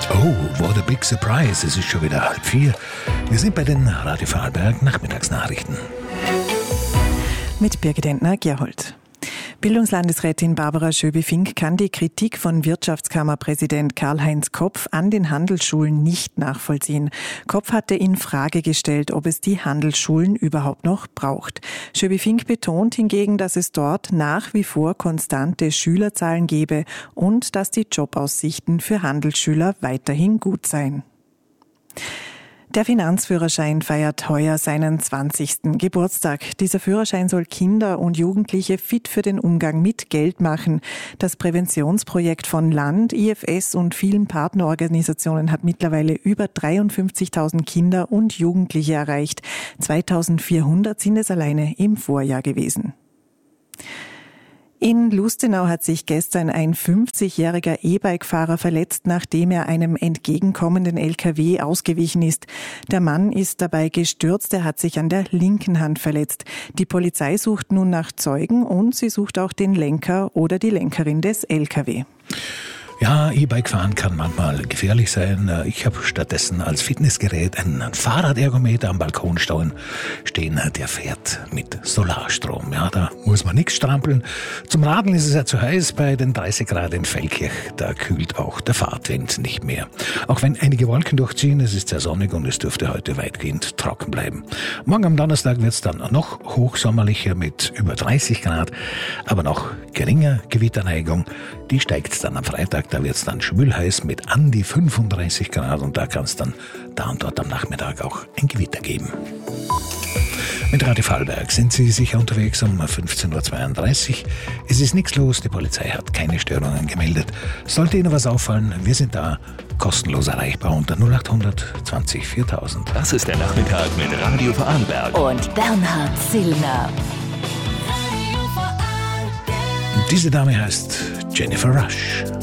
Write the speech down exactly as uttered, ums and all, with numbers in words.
Oh, what a big surprise. Es ist schon wieder halb vier. Wir sind bei den Radio Vorarlberg Nachmittagsnachrichten. Mit Birgit Entner-Gerhold. Bildungslandesrätin Barbara Schöbi-Fink kann die Kritik von Wirtschaftskammerpräsident Karl-Heinz Kopf an den Handelsschulen nicht nachvollziehen. Kopf hatte in Frage gestellt, ob es die Handelsschulen überhaupt noch braucht. Schöbi-Fink betont hingegen, dass es dort nach wie vor konstante Schülerzahlen gebe und dass die Jobaussichten für Handelsschüler weiterhin gut seien. Der Finanzführerschein feiert heuer seinen zwanzigsten Geburtstag. Dieser Führerschein soll Kinder und Jugendliche fit für den Umgang mit Geld machen. Das Präventionsprojekt von Land, I F S und vielen Partnerorganisationen hat mittlerweile über dreiundfünfzigtausend Kinder und Jugendliche erreicht. zweitausendvierhundert sind es alleine im Vorjahr gewesen. In Lustenau hat sich gestern ein fünfzigjähriger E-Bike-Fahrer verletzt, nachdem er einem entgegenkommenden L K W ausgewichen ist. Der Mann ist dabei gestürzt, er hat sich an der linken Hand verletzt. Die Polizei sucht nun nach Zeugen und sie sucht auch den Lenker oder die Lenkerin des L K W. Ja, E-Bike fahren kann manchmal gefährlich sein. Ich habe stattdessen als Fitnessgerät einen Fahrradergometer am Balkon stehen, der fährt mit Solarstrom. Ja, da muss man nichts strampeln. Zum Radeln ist es ja zu heiß bei den dreißig Grad in Feldkirch. Da kühlt auch der Fahrtwind nicht mehr. Auch wenn einige Wolken durchziehen, es ist sehr sonnig und es dürfte heute weitgehend trocken bleiben. Morgen am Donnerstag wird es dann noch hochsommerlicher mit über dreißig Grad, aber noch geringer Gewitterneigung. Die steigt dann am Freitag, da wird es dann schwülheiß mit an die fünfunddreißig Grad und da kann es dann da und dort am Nachmittag auch ein Gewitter geben. Mit Radio Vorarlberg sind Sie sicher unterwegs um fünfzehn Uhr zweiunddreißig. Es ist nichts los, die Polizei hat keine Störungen gemeldet. Sollte Ihnen was auffallen, wir sind da kostenlos erreichbar unter null acht hundert zwanzig viertausend. Das ist der Nachmittag mit Radio Vorarlberg und Bernhard Zillner. Diese Dame heißt Jennifer Rush.